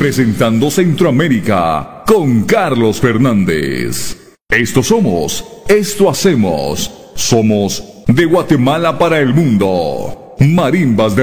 representando Centroamérica con Carlos Fernández. Esto somos, esto hacemos. Somos de Guatemala para el mundo. Marimbas de